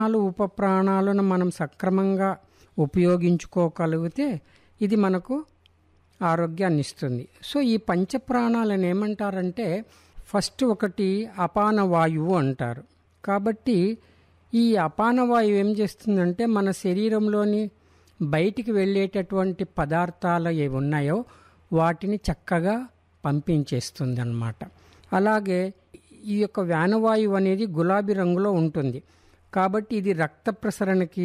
ఉపప్రాణాలను మనం సక్రమంగా ఉపయోగించుకోగలిగితే ఇది మనకు ఆరోగ్యాన్ని ఇస్తుంది. సో ఈ పంచప్రాణాలను ఏమంటారంటే ఫస్ట్ ఒకటి అపాన వాయువు అంటారు. కాబట్టి ఈ అపాన వాయువు ఏం చేస్తుందంటే మన శరీరంలోని బయటికి వెళ్ళేటటువంటి పదార్థాలు ఏవి ఉన్నాయో వాటిని చక్కగా పంపించేస్తుంది అన్నమాట. అలాగే ఈ యొక్క వ్యానవాయువు అనేది గులాబీ రంగులో ఉంటుంది. కాబట్టి ఇది రక్త ప్రసరణకి,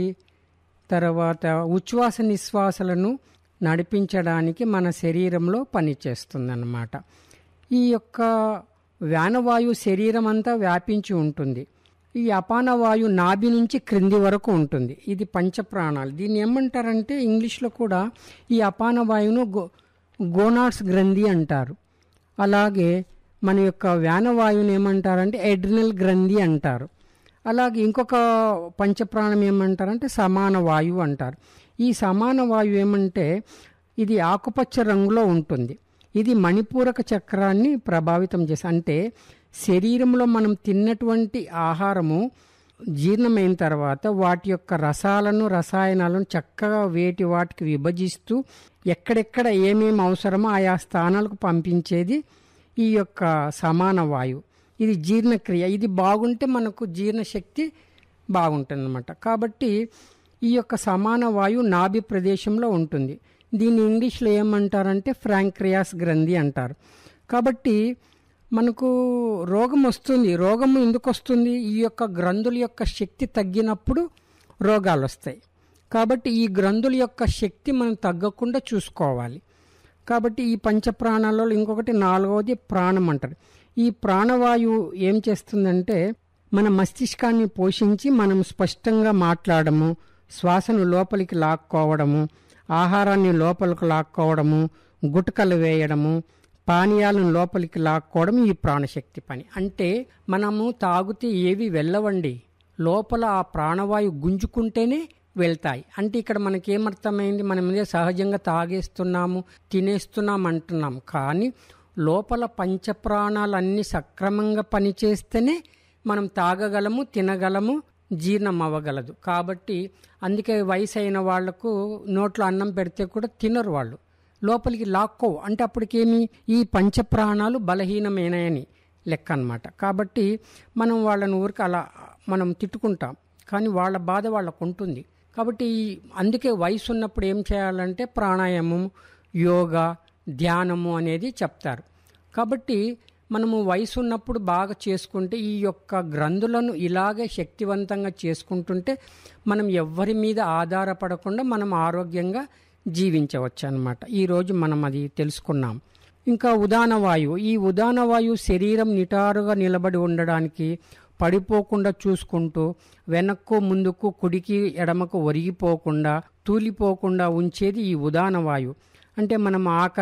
తర్వాత ఉచ్ఛ్వాస నిశ్వాసలను నడిపించడానికి మన శరీరంలో పనిచేస్తుంది అన్నమాట. ఈ యొక్క వ్యానవాయువు శరీరం అంతా వ్యాపించి ఉంటుంది. ఈ అపాన వాయువు నాభి నుంచి క్రింది వరకు ఉంటుంది. ఇది పంచప్రాణాలు. దీన్ని ఏమంటారంటే ఇంగ్లీష్లో కూడా ఈ అపాన వాయువును గోనాడ్స్ గ్రంథి అంటారు. అలాగే మన యొక్క వ్యానవాయువుని ఏమంటారంటే ఎడ్రినల్ గ్రంథి అంటారు. అలాగే ఇంకొక పంచప్రాణం ఏమంటారంటే సమాన వాయువు అంటారు. ఈ సమాన వాయువు ఏమంటే ఇది ఆకుపచ్చ రంగులో ఉంటుంది. ఇది మణిపూరక చక్రాన్ని ప్రభావితం చేస్తుంది. అంటే శరీరంలో మనం తిన్నటువంటి ఆహారము జీర్ణమైన తర్వాత వాటి యొక్క రసాయనాలను చక్కగా వాటికి విభజిస్తూ ఎక్కడెక్కడ ఏమేమి అవసరమో ఆయా స్థానాలకు పంపించేది ఈ యొక్క సమాన వాయువు. ఇది జీర్ణక్రియ. ఇది బాగుంటే మనకు జీర్ణశక్తి బాగుంటుంది అన్నమాట. కాబట్టి ఈ యొక్క సమాన వాయువు నాభి ప్రదేశంలో ఉంటుంది. దీన్ని ఇంగ్లీష్లో ఏమంటారంటే ఫ్రాంక్రియాస్ గ్రంథి అంటారు. కాబట్టి మనకు రోగం వస్తుంది. రోగం ఎందుకు వస్తుంది? ఈ యొక్క గ్రంథుల యొక్క శక్తి తగ్గినప్పుడు రోగాలు వస్తాయి. కాబట్టి ఈ గ్రంథుల యొక్క శక్తి మనం తగ్గకుండా చూసుకోవాలి. కాబట్టి ఈ పంచప్రాణాలలో ఇంకొకటి నాలుగవది ప్రాణం అంటారు. ఈ ప్రాణవాయువు ఏం చేస్తుందంటే మన మస్తిష్కాన్ని పోషించి మనం స్పష్టంగా మాట్లాడము, శ్వాసను లోపలికి లాక్కోవడము, ఆహారాన్ని లోపలికి లాక్కోవడము, గుటకలు వేయడము, పానీయాలను లోపలికి లాక్కోవడం ఈ ప్రాణశక్తి పని. అంటే మనము తాగితే ఏవి వెళ్ళవండి, లోపల ఆ ప్రాణవాయువు గుంజుకుంటేనే వెళ్తాయి. అంటే ఇక్కడ మనకేమర్థమైంది? మనం ఇదే సహజంగా తాగేస్తున్నాము, తినేస్తున్నాం అంటున్నాం. కానీ లోపల పంచప్రాణాలన్నీ సక్రమంగా పనిచేస్తేనే మనం తాగగలము, తినగలము, జీర్ణం అవ్వగలదు. కాబట్టి అందుకే వయసు అయిన వాళ్లకు నోట్లో అన్నం పెడితే కూడా తినరు, వాళ్ళు లోపలికి లాక్కోవు. అంటే అప్పటికేమి ఈ పంచప్రాణాలు బలహీనమైనాయని లెక్క అన్నమాట. కాబట్టి మనం వాళ్ళని ఊరికి అలా మనం తిట్టుకుంటాం, కానీ వాళ్ళ బాధ వాళ్ళకు ఉంటుంది. కాబట్టి అందుకే వయసు ఉన్నప్పుడు ఏం చేయాలంటే ప్రాణాయామం, యోగా, ధ్యానము అనేది చెప్తారు. కాబట్టి మనము వయసు ఉన్నప్పుడు బాగా చేసుకుంటే ఈ యొక్క గ్రంథులను ఇలాగే శక్తివంతంగా చేసుకుంటుంటే మనం ఎవ్వరి మీద ఆధారపడకుండా మనం ఆరోగ్యంగా జీవించవచ్చు అన్నమాట. ఈరోజు మనం అది తెలుసుకున్నాం. ఇంకా ఉదాన వాయువు. ఈ ఉదాన వాయువు శరీరం నిటారుగా నిలబడి ఉండడానికి, పడిపోకుండా చూసుకుంటూ వెనక్కు ముందుకు కుడికి ఎడమకు ఒరిగిపోకుండా తూలిపోకుండా ఉంచేది ఈ ఉదాన వాయువు. అంటే మనం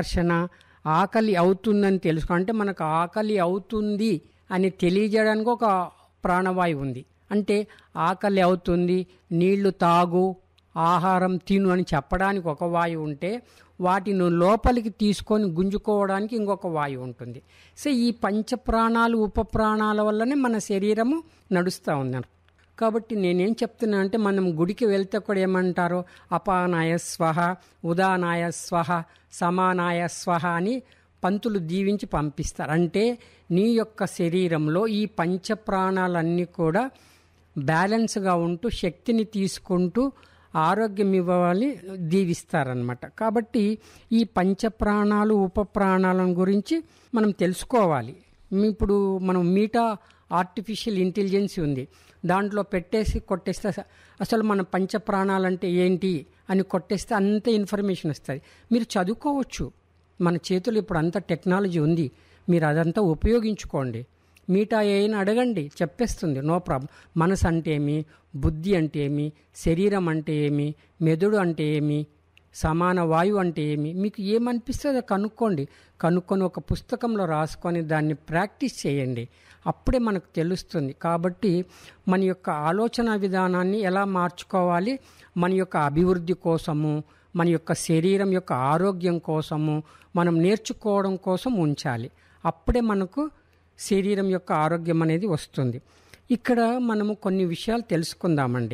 ఆకలి అవుతుందని తెలుసుకో, అంటే మనకు ఆకలి అవుతుంది అని తెలియజేయడానికి ఒక ప్రాణవాయువు ఉంది. అంటే ఆకలి అవుతుంది, నీళ్లు తాగు, ఆహారం తిను అని చెప్పడానికి ఒక వాయువు ఉంటే వాటిని లోపలికి తీసుకొని గుంజుకోవడానికి ఇంకొక వాయువు ఉంటుంది. సో ఈ పంచప్రాణాలు ఉపప్రాణాల వల్లనే మన శరీరము నడుస్తూ ఉంది. కాబట్టి నేనేం చెప్తున్నా అంటే మనం గుడికి వెళ్తే కూడా ఏమంటారో అపానాయ స్వహ, ఉదానాయ స్వహ, సమానాయ స్వహ అని పంతులు దీవించి పంపిస్తారు. అంటే నీ యొక్క శరీరంలో ఈ పంచప్రాణాలన్నీ కూడా బ్యాలెన్స్గా ఉంటూ శక్తిని తీసుకుంటూ ఆరోగ్యం ఇవ్వాలి దీవిస్తారనమాట. కాబట్టి ఈ పంచప్రాణాలు ఉపప్రాణాలను గురించి మనం తెలుసుకోవాలి. ఇప్పుడు మనం మీటా ఆర్టిఫిషియల్ ఇంటెలిజెన్స్ ఉంది, దాంట్లో పెట్టేసి కొట్టేస్తే అసలు మన పంచప్రాణాలంటే ఏంటి అని కొట్టేస్తే అంత ఇన్ఫర్మేషన్ వస్తుంది. మీరు చదువుకోవచ్చు, మన చేతులు ఇప్పుడు అంత టెక్నాలజీ ఉంది, మీరు అదంతా ఉపయోగించుకోండి. మీటా ఏమైనా అడగండి, చెప్పేస్తుంది, నో ప్రాబ్లం. మనసు అంటే ఏమి, బుద్ధి అంటే ఏమి, శరీరం అంటే ఏమి, మెదడు అంటే ఏమి, సమాన వాయువు అంటే ఏమి, మీకు ఏమనిపిస్తుందో కనుక్కొని ఒక పుస్తకంలో రాసుకొని దాన్ని ప్రాక్టీస్ చేయండి. అప్పుడే మనకు తెలుస్తుంది. కాబట్టి మన యొక్క ఆలోచన విధానాన్ని ఎలా మార్చుకోవాలి, మన యొక్క అభివృద్ధి కోసము, మన యొక్క శరీరం యొక్క ఆరోగ్యం కోసము మనం నేర్చుకోవడం కోసం ఉంచాలి. అప్పుడే మనకు శరీరం యొక్క ఆరోగ్యం అనేది వస్తుంది. ఇక్కడ మనము కొన్ని విషయాలు తెలుసుకుందామండి.